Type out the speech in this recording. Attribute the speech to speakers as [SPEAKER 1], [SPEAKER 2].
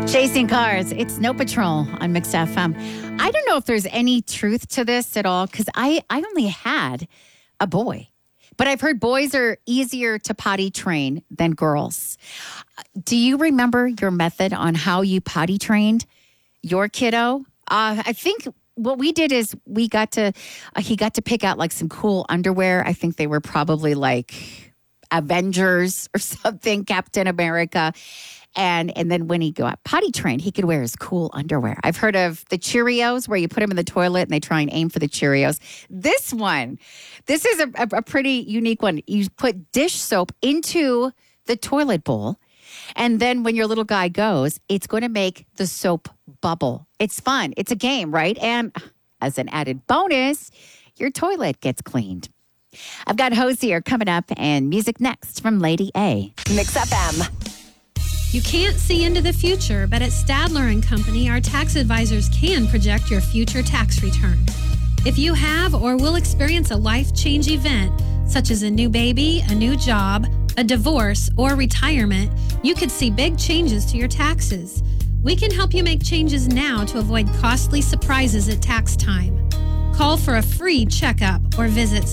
[SPEAKER 1] Chasing Cars. It's Snow Patrol on Mixed FM. I don't know if there's any truth to this at all because I only had a boy. But I've heard boys are easier to potty train than girls. Do you remember your method on how you potty trained your kiddo? I think what we did is he got to pick out like some cool underwear. I think they were probably like Avengers or something, Captain America. And then when he go out potty trained, he could wear his cool underwear. I've heard of the Cheerios where you put them in the toilet and they try and aim for the Cheerios. This is a pretty unique one. You put dish soap into the toilet bowl. And then when your little guy goes, it's going to make the soap bubble. It's fun. It's a game, right? And as an added bonus, your toilet gets cleaned. I've got Hosier coming up and music next from Lady A.
[SPEAKER 2] Mix FM.
[SPEAKER 3] You can't see into the future, but at Stadler & Company, our tax advisors can project your future tax return. If you have or will experience a life-change event, such as a new baby, a new job, a divorce, or retirement, you could see big changes to your taxes. We can help you make changes now to avoid costly surprises at tax time. Call for a free checkup or visit